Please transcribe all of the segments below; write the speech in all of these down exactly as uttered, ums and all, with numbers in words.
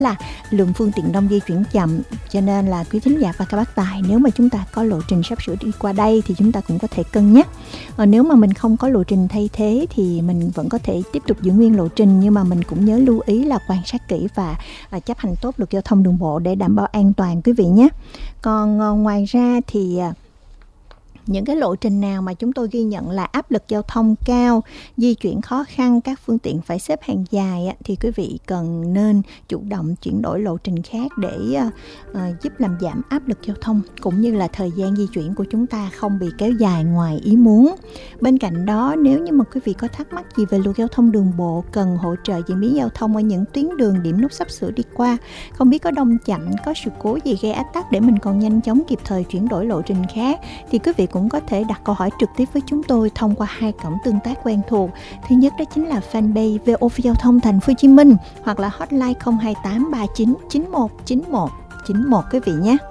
là lượng phương tiện đông di chuyển chậm, cho nên là quý thính giả và các bác tài, nếu mà chúng ta có lộ trình sắp sửa đi qua đây thì chúng ta cũng có thể cân nhắc. Ờ, nếu mà mình không có lộ trình thay thế thì mình vẫn có thể tiếp tục giữ nguyên lộ trình, nhưng mà mình cũng nhớ lưu ý là quan sát kỹ và à, chấp hành tốt luật giao thông đường bộ để đảm bảo an toàn quý vị nhé. Còn à, ngoài ra thì à, những cái lộ trình nào mà chúng tôi ghi nhận là áp lực giao thông cao, di chuyển khó khăn, các phương tiện phải xếp hàng dài thì quý vị cần nên chủ động chuyển đổi lộ trình khác để uh, giúp làm giảm áp lực giao thông, cũng như là thời gian di chuyển của chúng ta không bị kéo dài ngoài ý muốn. Bên cạnh đó, nếu như mà quý vị có thắc mắc gì về luật giao thông đường bộ, cần hỗ trợ diễn biến giao thông ở những tuyến đường điểm nút sắp sửa đi qua, không biết có đông chậm, có sự cố gì gây ách tắc để mình còn nhanh chóng kịp thời chuyển đổi lộ trình khác, thì quý vị cũng có thể đặt câu hỏi trực tiếp với chúng tôi thông qua hai cổng tương tác quen thuộc. Thứ nhất đó chính là fanpage vê o vê Giao thông Thành phố Hồ Chí Minh, hoặc là hotline không hai tám ba chín chín một chín một chín một quý vị nhé.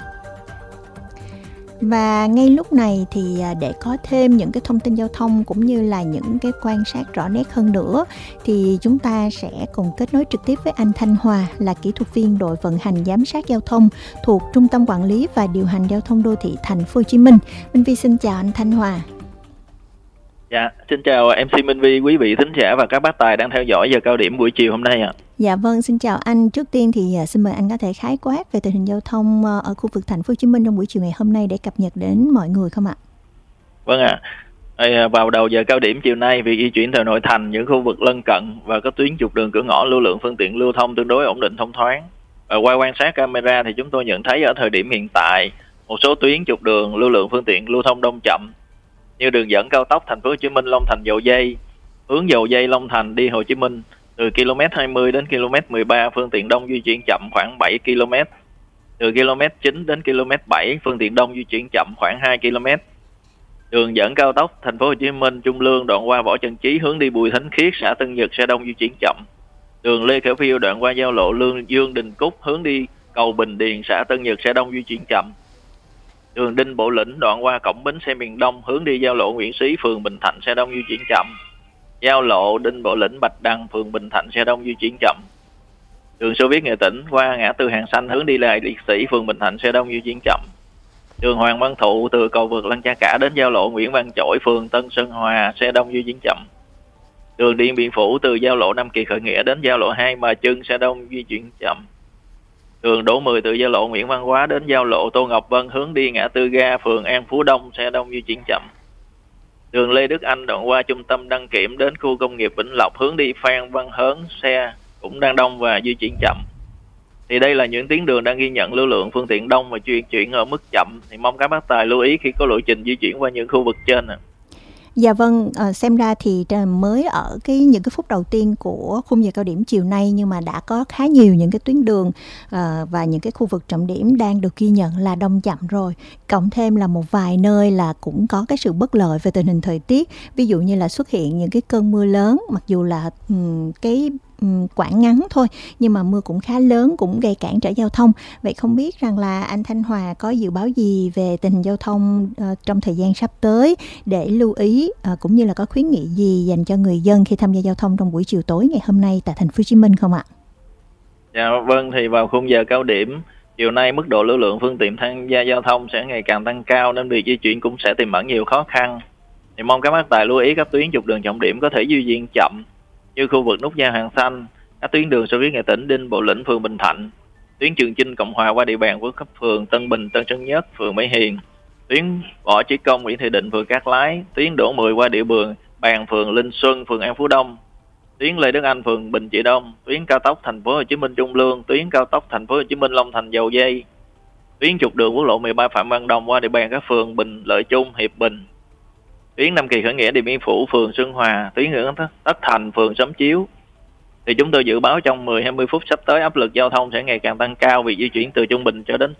Và ngay lúc này thì để có thêm những cái thông tin giao thông cũng như là những cái quan sát rõ nét hơn nữa, thì chúng ta sẽ cùng kết nối trực tiếp với anh Thanh Hòa, là kỹ thuật viên đội vận hành giám sát giao thông thuộc Trung tâm Quản lý và Điều hành Giao thông Đô thị Thành phố Hồ Chí Minh. Minh Vi xin chào anh Thanh Hòa. Dạ, xin chào em xê Minh Vi, quý vị thính giả và các bác tài đang theo dõi giờ cao điểm buổi chiều hôm nay ạ. À. Dạ vâng, xin chào anh. Trước tiên thì xin mời anh có thể khái quát về tình hình giao thông ở khu vực Thành phố Hồ Chí Minh trong buổi chiều ngày hôm nay để cập nhật đến mọi người không ạ? Vâng ạ. À. Vào đầu giờ cao điểm chiều nay, việc di chuyển từ nội thành, những khu vực lân cận và các tuyến trục đường cửa ngõ, lưu lượng phương tiện lưu thông tương đối ổn định thông thoáng. Và qua quan sát camera thì chúng tôi nhận thấy ở thời điểm hiện tại, một số tuyến trục đường lưu lượng phương tiện lưu thông đông chậm, như đường dẫn cao tốc Thành phố Hồ Chí Minh Long Thành Dầu Giây, hướng Dầu Giây Long Thành đi Hồ Chí Minh, từ ki lô mét hai mươi đến ki lô mét mười ba phương tiện đông di chuyển chậm khoảng bảy ki lô mét. Từ ki lô mét chín đến ki lô mét bảy phương tiện đông di chuyển chậm khoảng hai ki lô mét. Đường dẫn cao tốc Thành phố Hồ Chí Minh Trung Lương đoạn qua Võ Trần Chí hướng đi Bùi Thánh Khiết xã Tân Nhật xe đông di chuyển chậm. Đường Lê Khả Phiêu đoạn qua giao lộ Lương Dương Đình Cúc hướng đi cầu Bình Điền xã Tân Nhật xe đông di chuyển chậm. Đường Đinh Bộ Lĩnh đoạn qua cổng bến xe miền Đông hướng đi giao lộ Nguyễn Xí phường Bình Thạnh xe đông di chuyển chậm. Giao lộ Đinh Bộ Lĩnh Bạch Đằng phường Bình Thạnh xe đông di chuyển chậm. Đường Xô Viết Nghệ Tĩnh qua ngã tư Hàng Xanh hướng đi lại Liệt Sĩ phường Bình Thạnh xe đông di chuyển chậm. Đường Hoàng Văn Thụ từ cầu vượt Lăng Cha Cả đến giao lộ Nguyễn Văn Chỗi phường Tân Sơn Hòa xe đông di chuyển chậm. Đường Điện Biên Phủ từ giao lộ Nam Kỳ Khởi Nghĩa đến giao lộ hai Bà Trưng xe đông di chuyển chậm. Đường Đỗ Mười từ giao lộ Nguyễn Văn Quá đến giao lộ Tô Ngọc Vân hướng đi ngã tư ga phường An Phú Đông xe đông di chuyển chậm. Đường Lê Đức Anh đoạn qua trung tâm đăng kiểm đến khu công nghiệp Vĩnh Lộc hướng đi Phan Văn Hớn xe cũng đang đông và di chuyển chậm. Thì đây là những tuyến đường đang ghi nhận lưu lượng phương tiện đông và di chuyển ở mức chậm. Thì mong các bác tài lưu ý khi có lộ trình di chuyển qua những khu vực trên. Dạ vâng, à, xem ra thì mới ở cái những cái phút đầu tiên của khung giờ cao điểm chiều nay, nhưng mà đã có khá nhiều những cái tuyến đường à, và những cái khu vực trọng điểm đang được ghi nhận là đông chậm rồi. Cộng thêm là một vài nơi là cũng có cái sự bất lợi về tình hình thời tiết, ví dụ như là xuất hiện những cái cơn mưa lớn, mặc dù là um, cái quãng ngắn thôi, nhưng mà mưa cũng khá lớn, cũng gây cản trở giao thông. Vậy không biết rằng là anh Thanh Hòa có dự báo gì về tình hình giao thông uh, trong thời gian sắp tới để lưu ý, uh, cũng như là có khuyến nghị gì dành cho người dân khi tham gia giao thông trong buổi chiều tối ngày hôm nay tại Thành phố Hồ Chí Minh không ạ? Dạ vâng, thì vào khung giờ cao điểm chiều nay, mức độ lưu lượng phương tiện tham gia giao thông sẽ ngày càng tăng cao nên việc di chuyển cũng sẽ tiềm ẩn nhiều khó khăn. Thì mong các bác tài lưu ý các tuyến trục đường trọng điểm có thể di chuyển chậm, như khu vực nút giao Hàng Xanh, các tuyến đường Xô Viết Nghệ Tĩnh, Đinh Bộ Lĩnh phường Bình Thạnh, tuyến Trường Chinh Cộng Hòa qua địa bàn của các phường Tân Bình, Tân Sơn Nhất, phường Mỹ Hiền, tuyến Võ Chí Công, Nguyễn Thị Định, phường Cát Lái, tuyến Đỗ Mười qua địa bàn bàn phường Linh Xuân, phường An Phú Đông, tuyến Lê Đức Anh, phường Bình Trị Đông, tuyến cao tốc Thành phố Hồ Chí Minh Trung Lương, tuyến cao tốc Thành phố Hồ Chí Minh Long Thành Dầu Giây, tuyến trục đường quốc lộ mười ba Phạm Văn Đồng qua địa bàn các phường Bình Lợi Trung, Hiệp Bình, tuyến Nam Kỳ Khởi Nghĩa, Điện Biên Phủ, phường Xuân Hòa, tuyến Nguyễn Tất Thành, phường Xóm Chiếu. Thì chúng tôi dự báo trong mười đến hai mươi phút sắp tới áp lực giao thông sẽ ngày càng tăng cao, vì di chuyển từ trung bình cho đến